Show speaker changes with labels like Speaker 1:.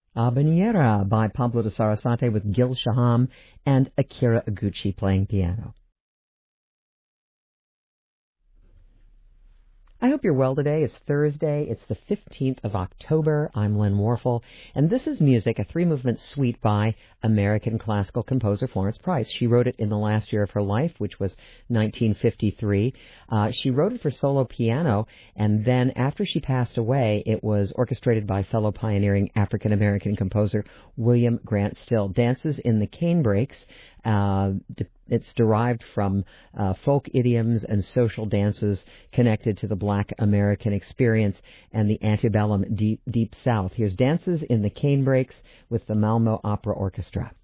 Speaker 1: Habanera by Pablo de Sarasate with Gil Shaham and Akira Iguchi playing piano. I hope you're well today. It's Thursday. It's the 15th of October. I'm Len Warfel, and this is music, a three-movement suite by American classical composer Florence Price. She wrote it in the last year of her life, which was 1953. She wrote it for solo piano, and then after she passed away, it was orchestrated by fellow pioneering African-American composer William Grant Still. Dances in the Canebrakes. It's derived from folk idioms and social dances connected to the Black American experience and the antebellum Deep South. Here's Dances in the Canebrakes with the Malmo Opera Orchestra.